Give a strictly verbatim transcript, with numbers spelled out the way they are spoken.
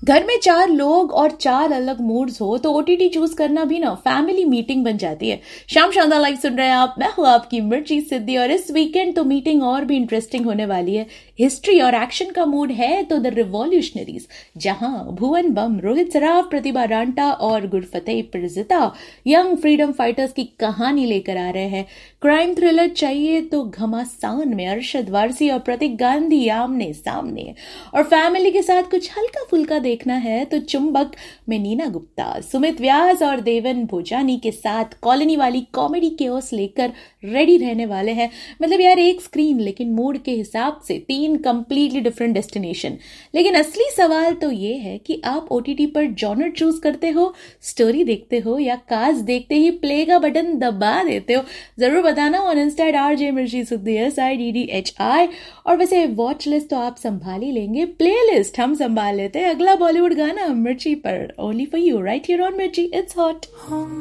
घर में चार लोग और चार अलग मूड्स हो तो ओटीटी चूज करना भी ना फैमिली मीटिंग बन जाती है। शाम शानदार लाइव सुन रहे हैं आप, मैं हूं आपकी मिर्ची सिद्धि और इस वीकेंड तो मीटिंग और भी इंटरेस्टिंग होने वाली है। हिस्ट्री और एक्शन का मूड है तो द रिवॉल्यूशनरीज, जहां भुवन बम, रोहित सराफ, प्रतिभा रांटा और गुरफतेह पिरज़िता यंग फ्रीडम फाइटर्स की कहानी लेकर आ रहे हैं। क्राइम थ्रिलर चाहिए तो घमासान में अरशद वारसी और प्रतीक गांधी आमने सामने, और फैमिली के साथ कुछ हल्का फुल्का देखना है तो चुंबक में नीना गुप्ता, सुमित व्यास और देवन भोजानी के साथ कॉलोनी वाली कॉमेडी केओस लेकर रेडी रहने वाले हैं। मतलब यार, एक स्क्रीन लेकिन मूड के हिसाब से तीन कंप्लीटली डिफरेंट डेस्टिनेशन। लेकिन असली सवाल तो ये है कि आप ओटीटी पर जॉनर चूज करते हो, स्टोरी देखते हो, या कास्ट देखते ही प्ले का बटन दबा देते हो? जरूर बताना on Insta eight R J मिर्ची सिद्धि, S I D D H I. और वैसे वॉच लिस्ट तो आप संभाल ही लेंगे, प्ले लिस्ट हम संभाल लेते हैं। अगला बॉलीवुड गाना मिर्ची पर, only for you right here on मिर्ची, इट्स हॉट।